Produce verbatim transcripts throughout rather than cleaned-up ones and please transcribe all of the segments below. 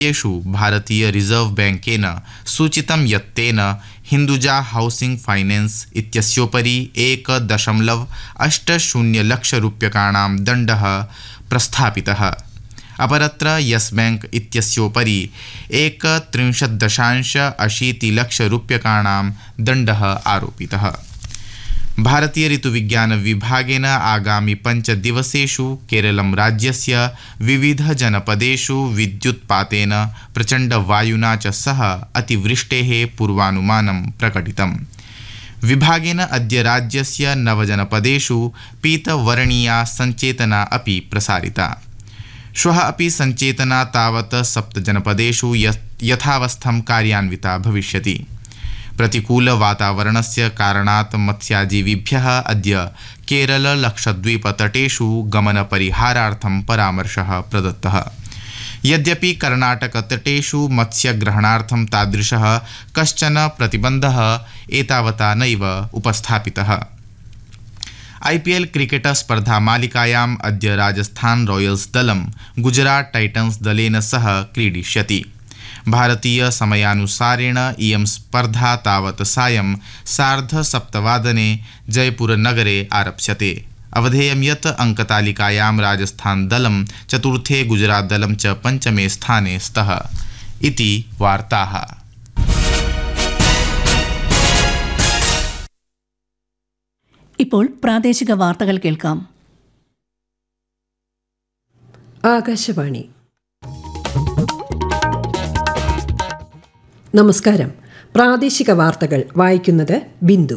येषु भारतीय रिजर्व बैंकेन सूचितं यत् तेन हिन्दुजा हाउसिंग फाइनेंस इत्यस्योपरि एक दशमलव अष्ट शून्य लक्ष रूप्यकाणां दण्डः प्रस्थापितः। अपरत्र यस बैंक इत्यस्योपरि एक त्रिंशत् दशांश अशीति लक्ष रूप्यकाणां दण्डः आरोपितः। भारतीय ऋतुविज्ञान विभागेन आगामि पञ्चदिवसेषु केरलं राज्यस्य विविध जनपदेषु विद्युत्पातेन प्रचण्ड वायुना च सह अतिवृष्टेः पूर्वानुमानं प्रकटितम्। विभागेन अद्य राज्यस्य नवजनपदेषु पीतवर्णीया सञ्चेतना अपि प्रसारिता। श्वः अपि सञ्चेतना तावत् सप्तजनपदेषु यथावस्थं कार्यान्विता भविष्यति। प्रतिकूल वातावरणस्य कारणात् मत्स्याजीविभ्यः अद्य केरल लक्षद्वीप तटेषु गमनपरिहारार्थं परामर्शः प्रदत्तः। यद्यपि कर्णाटक तटेषु मत्स्यग्रहणार्थं तादृशः कश्चन प्रतिबन्धः एतावता नैव उपस्थापितः। आईपीएल क्रिकेट स्पर्धा मालिकायाम् अद्य राजस्थान रॉयल्स दलं गुजरात टाइटन्स दलेन सह क्रीडिष्यति। भारतीय समयानुसारेण इयं स्पर्धा तावत् सायं सार्धसप्तवादने जयपुरनगरे आरप्स्यते। अवधेयं यत् अङ्कतालिकायां राजस्थान दलं चतुर्थे गुजरात दलं च पञ्चमे स्थाने स्तः इति वार्ताः। ഇപ്പോൾ പ്രാദേശിക വാർത്തകൾ കേൾക്കാം. ആകാശവാണി. നമസ്കാരം. പ്രാദേശിക വാർത്തകൾ വായിക്കുന്നത് ബിന്ദു.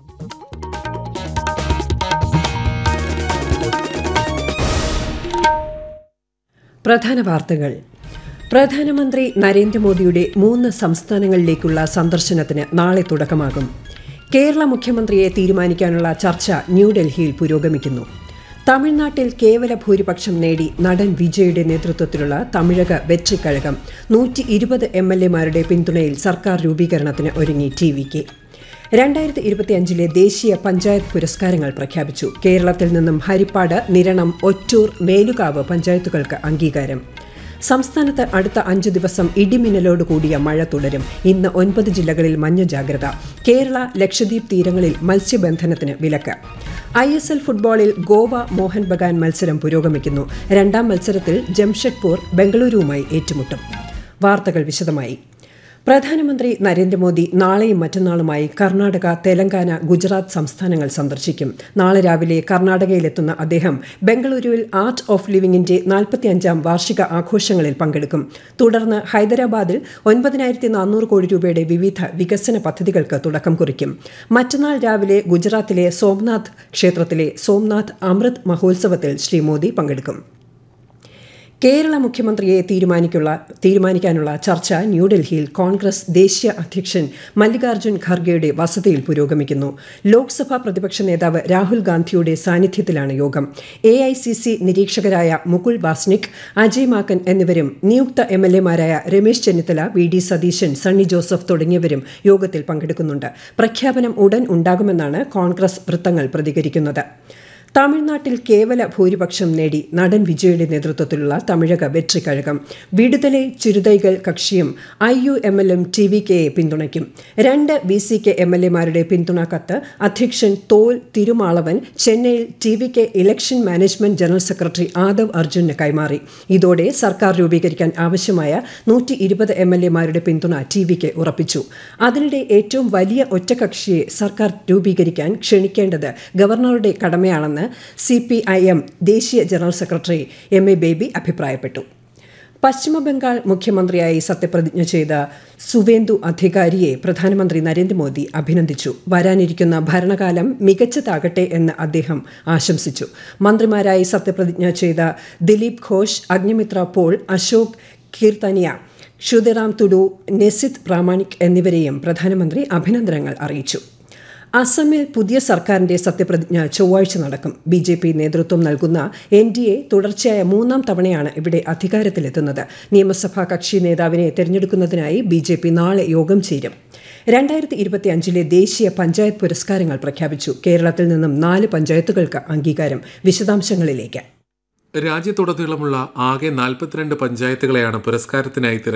പ്രധാന വാർത്തകൾ. പ്രധാനമന്ത്രി നരേന്ദ്രമോദിയുടെ മൂന്ന് സംസ്ഥാനങ്ങളിലേക്കുള്ള സന്ദർശനത്തിന് നാളെ തുടക്കമാകും. കേരള മുഖ്യമന്ത്രിയെ തീരുമാനിക്കാനുള്ള ചർച്ച ന്യൂഡൽഹിയിൽ പുരോഗമിക്കുന്നു. തമിഴ്നാട്ടിൽ കേവല ഭൂരിപക്ഷം നേടി നടൻ വിജയുടെ നേതൃത്വത്തിലുള്ള തമിഴക വെട്രിക്കഴകം നൂറ്റി ഇരുപത് എം എൽ എമാരുടെ പിന്തുണയിൽ സർക്കാർ രൂപീകരണത്തിന് ഒരുങ്ങി ടി വി കെ. രണ്ടായിരത്തി ഇരുപത്തിയഞ്ചിലെ ദേശീയ പഞ്ചായത്ത് പുരസ്കാരങ്ങൾ പ്രഖ്യാപിച്ചു. കേരളത്തിൽ നിന്നും ഹരിപ്പാട്, നിരണം, ഒറ്റൂർ, മേലുകാവ് പഞ്ചായത്തുകൾക്ക് അംഗീകാരം. സംസ്ഥാനത്ത് അടുത്ത അഞ്ചു ദിവസം ഇടിമിന്നലോട് കൂടിയ മഴ തുടരും. ഇന്ന് ഒൻപത് ജില്ലകളിൽ മഞ്ഞ ജാഗ്രത. കേരള, ലക്ഷദ്വീപ് തീരങ്ങളിൽ മത്സ്യബന്ധനത്തിന് വിലക്ക്. ഐ എസ് എൽ ഫുട്ബോളിൽ ഗോവ മോഹൻ ബഗാൻ മത്സരം പുരോഗമിക്കുന്നു. രണ്ടാം മത്സരത്തിൽ ജംഷഡ്പൂർ ബംഗളൂരുവുമായി ഏറ്റുമുട്ടും. വാർത്തകൾ വിശദമായി. പ്രധാനമന്ത്രി നരേന്ദ്രമോദി നാളെയും മറ്റന്നാളുമായി കർണാടക, തെലങ്കാന, ഗുജറാത്ത് സംസ്ഥാനങ്ങൾ സന്ദർശിക്കും. നാളെ രാവിലെ കർണാടകയിലെത്തുന്ന അദ്ദേഹം ബംഗളൂരുവിൽ ആർട്ട് ഓഫ് ലിവിംഗിന്റെ നാൽപ്പത്തിയഞ്ചാം വാർഷിക ആഘോഷങ്ങളിൽ പങ്കെടുക്കും. തുടർന്ന് ഹൈദരാബാദിൽ ഒൻപതിനായിരത്തി നാനൂറ് കോടി രൂപയുടെ വിവിധ വികസന പദ്ധതികൾക്ക് തുടക്കം കുറിക്കും. മറ്റന്നാൾ രാവിലെ ഗുജറാത്തിലെ സോംനാഥ് ക്ഷേത്രത്തിലെ സോംനാഥ് അമൃത് മഹോത്സവത്തിൽ ശ്രീ മോദി പങ്കെടുക്കും. കേരള മുഖ്യമന്ത്രിയെ തീരുമാനിക്കുള്ള തീരുമാനിക്കാനുള്ള ചർച്ച ന്യൂഡൽഹിയിൽ കോൺഗ്രസ് ദേശീയ അധ്യക്ഷൻ മല്ലികാർജ്ജുൻ ഖർഗെയുടെ വസതിയിൽ പുരോഗമിക്കുന്നു. ലോക്സഭാ പ്രതിപക്ഷ നേതാവ് രാഹുൽ ഗാന്ധിയുടെ സാന്നിധ്യത്തിലാണ് യോഗം. A I C C നിരീക്ഷകരായ Mukul Wasnik, Ajay Maken എന്നിവരും നിയുക്ത M L എമാരായ Ramesh Chennithala, V D Satheesan, Sunny Joseph തുടങ്ങിയവരും യോഗത്തിൽ പങ്കെടുക്കുന്നുണ്ട്. പ്രഖ്യാപനം ഉടൻ ഉണ്ടാകുമെന്നാണ് കോൺഗ്രസ് വൃത്തങ്ങൾ പ്രതികരിക്കുന്നത്. തമിഴ്നാട്ടിൽ കേവല ഭൂരിപക്ഷം നേടി നടൻ വിജയുടെ നേതൃത്വത്തിലുള്ള Tamilaga Vettri Kazhagam Viduthalai Chiruthaigal കക്ഷിയും I U M എല്ലും ടി വി കെയെ പിന്തുണയ്ക്കും. രണ്ട് B C K M L എമാരുടെ പിന്തുണ കത്ത് അധ്യക്ഷൻ തോൽ തിരുമാളവൻ ചെന്നൈയിൽ T V K election management general secretary Aadav അർജുന് കൈമാറി. ഇതോടെ സർക്കാർ രൂപീകരിക്കാൻ ആവശ്യമായ നൂറ്റി ഇരുപത് എം എൽ എമാരുടെ പിന്തുണ ടി വി കെ ഉറപ്പിച്ചു. അതിനിടെ ഏറ്റവും വലിയ ഒറ്റകക്ഷിയെ സർക്കാർ രൂപീകരിക്കാൻ ക്ഷണിക്കേണ്ടത് ഗവർണറുടെ കടമയാണെന്ന് സി പി ഐ എം ദേശീയ general secretary M A baby അഭിപ്രായപ്പെട്ടു. പശ്ചിമബംഗാൾ മുഖ്യമന്ത്രിയായി സത്യപ്രതിജ്ഞ ചെയ്ത സുവേന്ദു അധികാരിയെ പ്രധാനമന്ത്രി നരേന്ദ്രമോദി അഭിനന്ദിച്ചു. വരാനിരിക്കുന്ന ഭരണകാലം മികച്ചതാകട്ടെ എന്ന് അദ്ദേഹം ആശംസിച്ചു. മന്ത്രിമാരായി സത്യപ്രതിജ്ഞ ചെയ്ത ദിലീപ് ഘോഷ്, അഗ്നിമിത്ര പോൾ, അശോക് കീർത്തനിയ, ക്ഷുതിറാം തുഡു, നെസിത് പ്രാമാണിക് എന്നിവരെയും പ്രധാനമന്ത്രി അഭിനന്ദനങ്ങൾ അറിയിച്ചു. അസമിൽ പുതിയ സർക്കാരിന്റെ സത്യപ്രതിജ്ഞ ചൊവ്വാഴ്ച നടക്കും. ബി ജെ പി നേതൃത്വം നൽകുന്ന എൻ ഡി എ തുടർച്ചയായ മൂന്നാം തവണയാണ് ഇവിടെ അധികാരത്തിലെത്തുന്നത്. നിയമസഭാ കക്ഷി നേതാവിനെ തെരഞ്ഞെടുക്കുന്നതിനായി ബി ജെ പി നാളെ യോഗം ചേരും. രണ്ടായിരത്തി ഇരുപത്തി അഞ്ചിലെ ദേശീയ പഞ്ചായത്ത് പുരസ്കാരങ്ങൾ പ്രഖ്യാപിച്ചു. കേരളത്തിൽ നിന്നും നാല് പഞ്ചായത്തുകൾക്ക് അംഗീകാരം. വിശദാംശങ്ങളിലേക്ക്. രാജ്യത്തുടനീളമുള്ള ആകെ നാൽപ്പത്തിരണ്ട് പഞ്ചായത്തുകളെയാണ് പുരസ്കാരത്തിനായി